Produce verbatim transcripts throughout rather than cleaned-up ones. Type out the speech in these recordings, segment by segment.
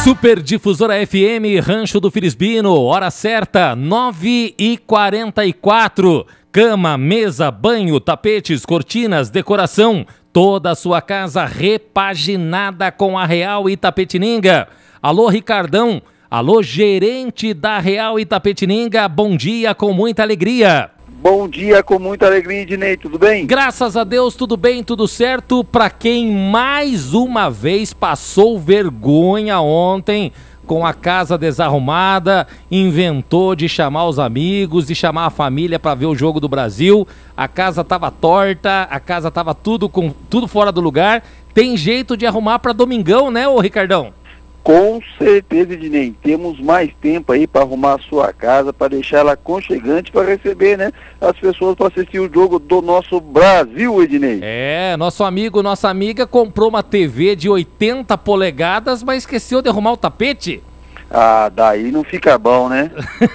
Super Difusora F M, Rancho do Filisbino, hora certa, nove e quarenta e quatro. Cama, mesa, banho, tapetes, cortinas, decoração, toda a sua casa repaginada com a Real Itapetininga. Alô, Ricardão, alô, gerente da Real Itapetininga, bom dia com muita alegria. Bom dia com muita alegria, Ednei, tudo bem? Graças a Deus, tudo bem, tudo certo. Para quem mais uma vez passou vergonha ontem com a casa desarrumada, inventou de chamar os amigos, de chamar a família para ver o jogo do Brasil. A casa tava torta, a casa tava tudo, com, tudo fora do lugar. Tem jeito de arrumar para domingão, né, ô Ricardão? Com certeza, Ednei. Temos mais tempo aí para arrumar a sua casa, para deixar ela aconchegante, para receber, né, as pessoas para assistir o jogo do nosso Brasil, Ednei. É, nosso amigo, nossa amiga comprou uma T V de oitenta polegadas, mas esqueceu de arrumar o tapete. Ah, daí não fica bom, né?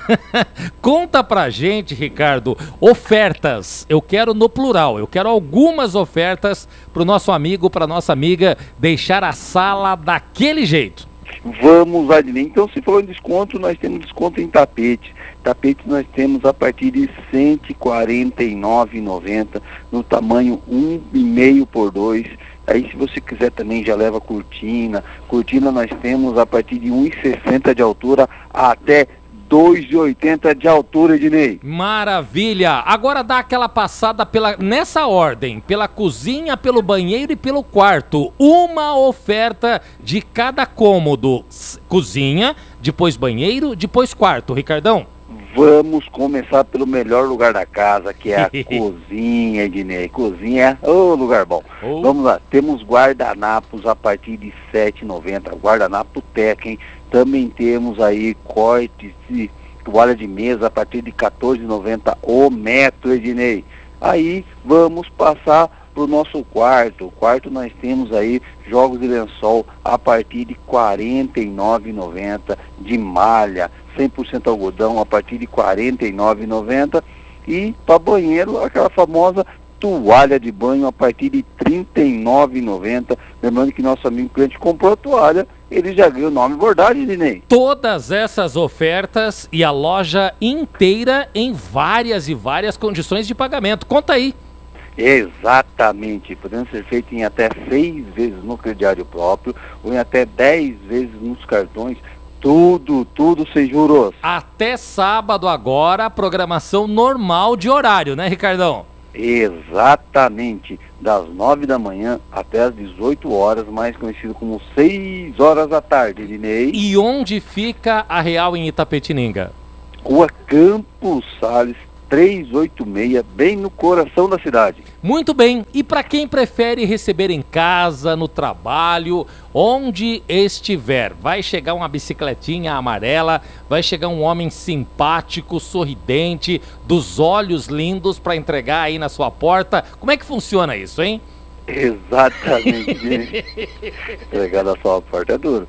Conta pra gente, Ricardo, ofertas. Eu quero no plural, eu quero algumas ofertas pro nosso amigo, pra nossa amiga deixar a sala daquele jeito. Vamos, Adnei. Então, se for em desconto, nós temos desconto em tapete. Tapete nós temos a partir de cento e quarenta e nove reais e noventa centavos, no tamanho um e meio por dois. Aí, se você quiser também, já leva cortina. Cortina nós temos a partir de um e sessenta de altura até dois e oitenta de altura, Ednei. Maravilha! Agora dá aquela passada pela, nessa ordem, pela cozinha, pelo banheiro e pelo quarto. Uma oferta de cada cômodo. Cozinha, depois banheiro, depois quarto, Ricardão. Vamos começar pelo melhor lugar da casa, que é a cozinha, Ednei. Cozinha é o lugar bom. Oh. Vamos lá, temos guardanapos a partir de sete reais e noventa centavos, guardanapo Teca, hein? Também temos aí cortes de toalha de mesa a partir de quatorze reais e noventa centavos o metro, Ednei. Aí vamos passar para o nosso quarto. O quarto nós temos aí jogos de lençol a partir de quarenta e nove reais e noventa centavos, de malha, cem por cento algodão a partir de quarenta e nove reais e noventa centavos, e para banheiro aquela famosa toalha de banho a partir de trinta e nove reais e noventa centavos. Lembrando que nosso amigo cliente comprou a toalha, ele já ganhou o nome bordado, Ednei. Todas essas ofertas e a loja inteira em várias e várias condições de pagamento. Conta aí. Exatamente, podendo ser feito em até seis vezes no crediário próprio ou em até dez vezes nos cartões. Tudo, tudo sem juros. Até sábado agora, programação normal de horário, né, Ricardão? Exatamente, das nove da manhã até as dezoito horas, mais conhecido como seis horas da tarde, Ednei. E onde fica a Real em Itapetininga? Rua Campos Sales, trezentos e oitenta e seis, bem no coração da cidade. Muito bem, e para quem prefere receber em casa, no trabalho, onde estiver, vai chegar uma bicicletinha amarela, vai chegar um homem simpático, sorridente, dos olhos lindos para entregar aí na sua porta. Como é que funciona isso, hein? Exatamente. Entregar na sua porta é duro.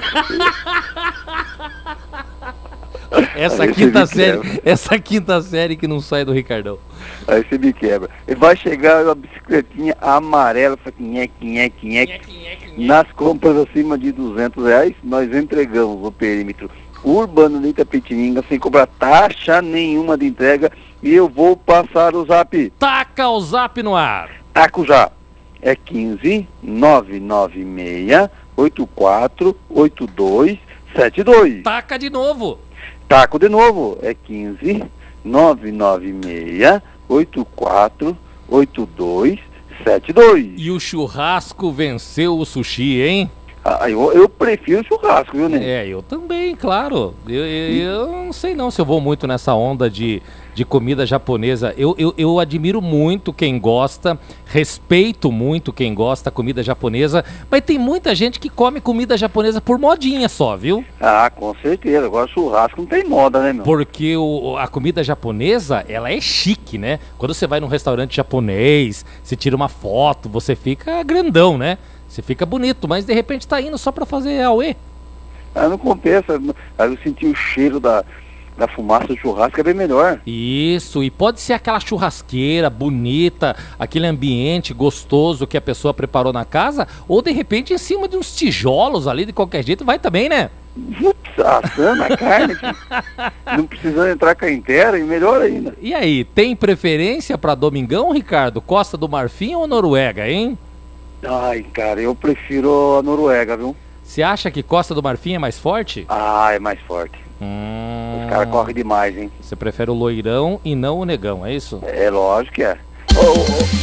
Essa quinta série, essa quinta série que não sai do Ricardão. Aí você me quebra. E vai chegar uma bicicletinha amarela, quinhé, quinhé, quinhé. Nas compras acima de duzentos reais, nós entregamos o perímetro urbano de Itapetininga sem cobrar taxa nenhuma de entrega. E eu vou passar o zap. Taca o zap no ar. Taco já. É quinze, nove nove seis, oito quatro oito dois sete dois. Taca de novo. Taco de novo, é quinze, nove nove seis, oito quatro oito dois sete dois. E o churrasco venceu o sushi, hein? Ah, eu, eu prefiro churrasco, viu, né? É, eu também, claro. Eu, eu, eu não sei não se eu vou muito nessa onda de, de comida japonesa. Eu, eu, eu admiro muito quem gosta, respeito muito quem gosta da comida japonesa, mas tem muita gente que come comida japonesa por modinha só, viu? Ah, com certeza. Agora churrasco não tem moda, né, meu? Porque o, a comida japonesa, ela é chique, né? Quando você vai num restaurante japonês, você tira uma foto, você fica grandão, né? Você fica bonito, mas de repente tá indo só pra fazer auê. Ah, não compensa. Aí eu senti o cheiro da, da fumaça do churrasco é bem melhor. Isso, e pode ser aquela churrasqueira bonita, aquele ambiente gostoso que a pessoa preparou na casa, ou de repente em cima de uns tijolos ali, de qualquer jeito, vai também, né? Ups, assando a carne, filho. Não precisando entrar com a inteira, e melhor ainda. E aí, tem preferência para domingão, Ricardo? Costa do Marfim ou Noruega, hein? Ai, cara, eu prefiro a Noruega, viu? Você acha que Costa do Marfim é mais forte? Ah, é mais forte. Hum... Os caras correm demais, hein? Você prefere o loirão e não o negão, é isso? É lógico que é. Ô, ô, ô.